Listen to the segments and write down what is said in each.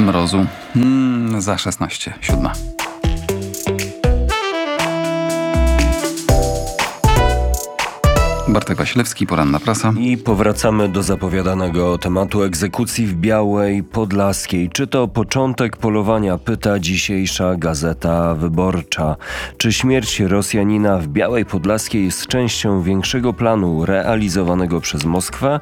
mrozu. Za 16:07. Bartek Wasilewski, Poranna Prasa. I powracamy do zapowiadanego tematu egzekucji w Białej Podlaskiej. Czy to początek polowania, pyta dzisiejsza Gazeta Wyborcza. Czy śmierć Rosjanina w Białej Podlaskiej jest częścią większego planu realizowanego przez Moskwę?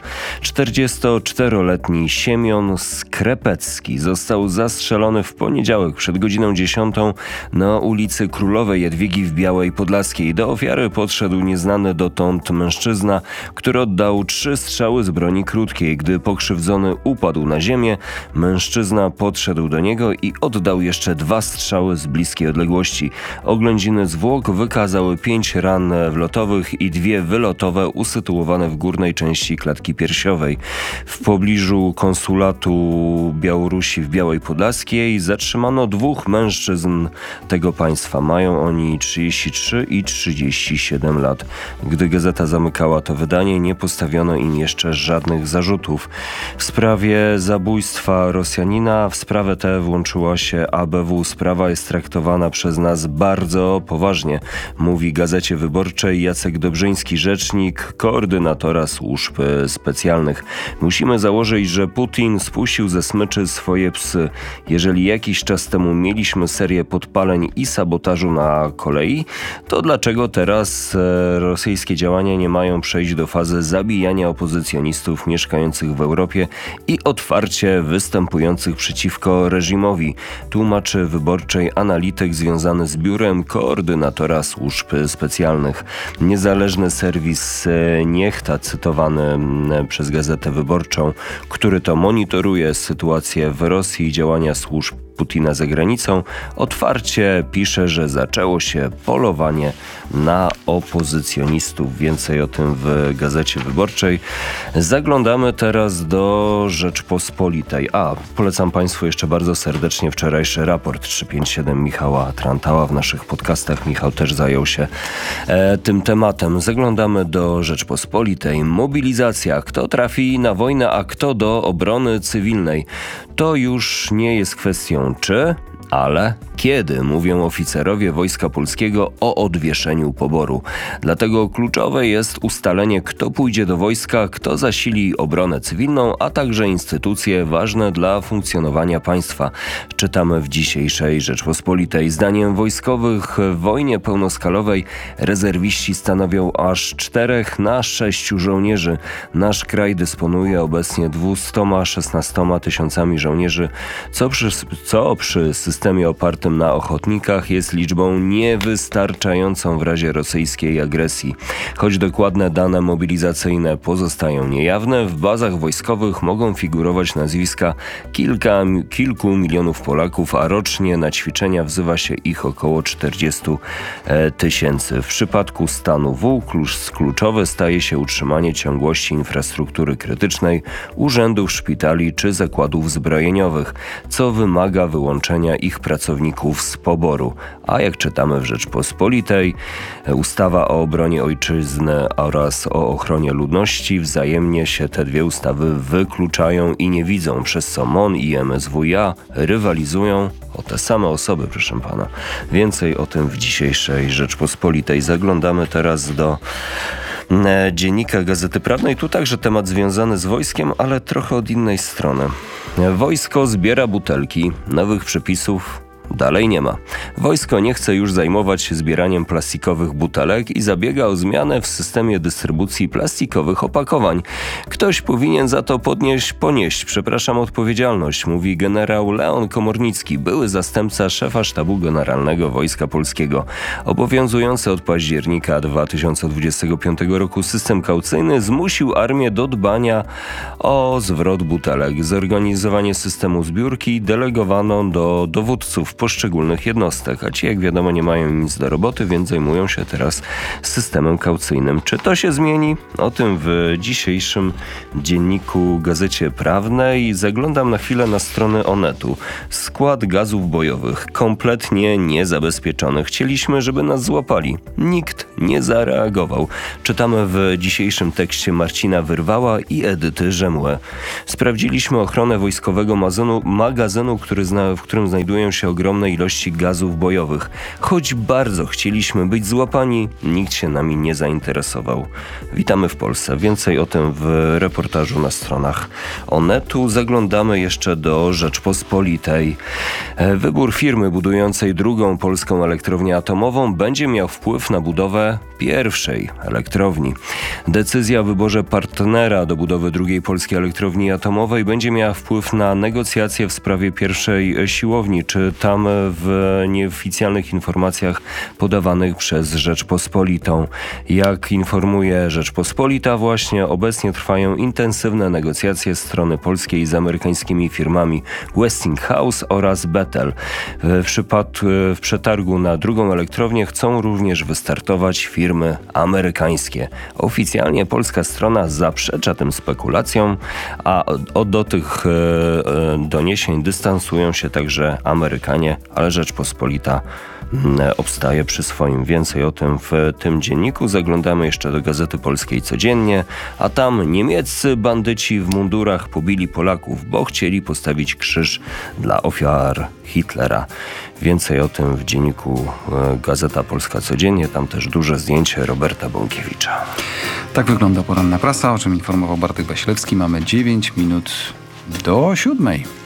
44-letni Siemion Skrepecki został zastrzelony w poniedziałek przed godziną 10 na ulicy Królowej Jadwigi w Białej Podlaskiej. Do ofiary podszedł nieznany dotąd mężczyzna, który oddał 3 strzały z broni krótkiej. Gdy pokrzywdzony upadł na ziemię, mężczyzna podszedł do niego i oddał jeszcze 2 strzały z bliskiej odległości. Oględziny zwłok wykazały 5 ran wlotowych i 2 wylotowe usytuowane w górnej części klatki piersiowej. W pobliżu konsulatu Białorusi w Białej Podlaskiej zatrzymano 2 mężczyzn tego państwa. Mają oni 33 i 37 lat. Gdy gazeta zamykała to wydanie, nie postawiono im jeszcze żadnych zarzutów. W sprawie zabójstwa Rosjanina w sprawę tę włączyła się ABW. Sprawa jest traktowana przez nas bardzo poważnie, mówi Gazecie Wyborczej Jacek Dobrzyński, rzecznik koordynatora służb specjalnych. Musimy założyć, że Putin spuścił ze smyczy swoje psy. Jeżeli jakiś czas temu mieliśmy serię podpaleń i sabotażu na kolei, to dlaczego teraz rosyjskie działania nie mają przejść do fazy zabijania opozycjonistów mieszkających w Europie i otwarcie występujących przeciwko reżimowi, tłumaczy Wyborczej analityk związany z Biurem Koordynatora Służb Specjalnych. Niezależny serwis Niechta, cytowany przez Gazetę Wyborczą, który to monitoruje sytuację w Rosji i działania służb Putina za granicą, otwarcie pisze, że zaczęło się polowanie na opozycjonistów. Więcej o tym w Gazecie Wyborczej. Zaglądamy teraz do Rzeczpospolitej. Polecam Państwu jeszcze bardzo serdecznie wczorajszy raport 357 Michała Trantała w naszych podcastach. Michał też zajął się tym tematem. Zaglądamy do Rzeczpospolitej. Mobilizacja. Kto trafi na wojnę, a kto do obrony cywilnej? To już nie jest kwestią czy, ale kiedy, mówią oficerowie Wojska Polskiego o odwieszeniu poboru. Dlatego kluczowe jest ustalenie, kto pójdzie do wojska, kto zasili obronę cywilną, a także instytucje ważne dla funkcjonowania państwa. Czytamy w dzisiejszej Rzeczpospolitej. Zdaniem wojskowych w wojnie pełnoskalowej rezerwiści stanowią aż 4 na 6 żołnierzy. Nasz kraj dysponuje obecnie 216 tysiącami żołnierzy, co przy systemie opartym na ochotnikach jest liczbą niewystarczającą w razie rosyjskiej agresji. Choć dokładne dane mobilizacyjne pozostają niejawne, w bazach wojskowych mogą figurować nazwiska kilku milionów Polaków, a rocznie na ćwiczenia wzywa się ich około 40 tysięcy. W przypadku stanu W kluczowe staje się utrzymanie ciągłości infrastruktury krytycznej, urzędów, szpitali czy zakładów zbrojeniowych, co wymaga wyłączenia ich pracowników z poboru. A jak czytamy w Rzeczpospolitej, ustawa o obronie ojczyzny oraz o ochronie ludności, wzajemnie się te 2 ustawy wykluczają i nie widzą, przez co MON i MSWiA rywalizują o te same osoby, proszę pana. Więcej o tym w dzisiejszej Rzeczpospolitej. Zaglądamy teraz do Dziennika Gazety Prawnej. Tu także temat związany z wojskiem, ale trochę od innej strony. Wojsko zbiera butelki, nowych przepisów dalej nie ma. Wojsko nie chce już zajmować się zbieraniem plastikowych butelek i zabiega o zmianę w systemie dystrybucji plastikowych opakowań. Ktoś powinien za to ponieść odpowiedzialność, mówi generał Leon Komornicki, były zastępca szefa Sztabu Generalnego Wojska Polskiego. Obowiązujący od października 2025 roku system kaucyjny zmusił armię do dbania o zwrot butelek. Zorganizowanie systemu zbiórki delegowano do dowódców szefów poszczególnych jednostek, a ci, jak wiadomo, nie mają nic do roboty, więc zajmują się teraz systemem kaucyjnym. Czy to się zmieni? O tym w dzisiejszym dzienniku Gazecie Prawnej. Zaglądam na chwilę na stronę Onetu. Skład gazów bojowych kompletnie niezabezpieczony. Chcieliśmy, żeby nas złapali. Nikt nie zareagował. Czytamy w dzisiejszym tekście Marcina Wyrwała i Edyty Rzemłe. Sprawdziliśmy ochronę wojskowego magazynu, w którym znajdują się ogromne ilości gazów bojowych. Choć bardzo chcieliśmy być złapani, nikt się nami nie zainteresował. Witamy w Polsce. Więcej o tym w reportażu na stronach Onetu. Zaglądamy jeszcze do Rzeczpospolitej. Wybór firmy budującej drugą polską elektrownię atomową będzie miał wpływ na budowę pierwszej elektrowni. Decyzja o wyborze partnera do budowy drugiej polskiej elektrowni atomowej będzie miała wpływ na negocjacje w sprawie pierwszej siłowni, czy tam w nieoficjalnych informacjach podawanych przez Rzeczpospolitą. Jak informuje Rzeczpospolita, właśnie obecnie trwają intensywne negocjacje strony polskiej z amerykańskimi firmami Westinghouse oraz Bechtel. W przetargu na drugą elektrownię chcą również wystartować firmy amerykańskie. Oficjalnie polska strona zaprzecza tym spekulacjom, a do tych doniesień dystansują się także Amerykanie, ale Rzeczpospolita obstaje przy swoim. Więcej o tym w tym dzienniku. Zaglądamy jeszcze do Gazety Polskiej codziennie, a tam niemieccy bandyci w mundurach pobili Polaków, bo chcieli postawić krzyż dla ofiar Hitlera. Więcej o tym w dzienniku Gazeta Polska codziennie. Tam też duże zdjęcie Roberta Bąkiewicza. Tak wygląda poranna prasa, o czym informował Bartek Wasilewski. Mamy 9 minut do 7.